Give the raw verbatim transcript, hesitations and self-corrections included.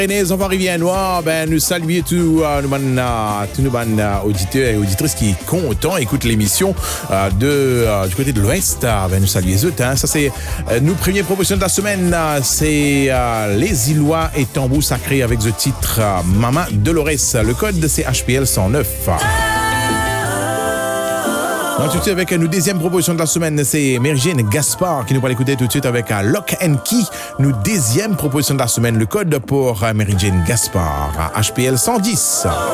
Les enfants rivières noires, ben, nous saluons tous euh, nous, euh, tous nos euh, auditeurs et auditrices qui content écoutent l'émission euh, de, euh, du côté de l'Ouest. Euh, ben, nous saluons eux. Hein. Ça, c'est euh, nos premières propositions de la semaine. Euh, c'est euh, Les Îlois et Tambour Sacré avec le titre euh, Maman Dolores. Le code, c'est H P L cent neuf. Donc, tout de suite avec nous deuxième proposition de la semaine, c'est Mary-Jane Gaspard qui nous va l'écouter tout de suite avec un Lock and Key. Nous deuxième proposition de la semaine, le code pour Mary-Jane Gaspard, H P L cent dix.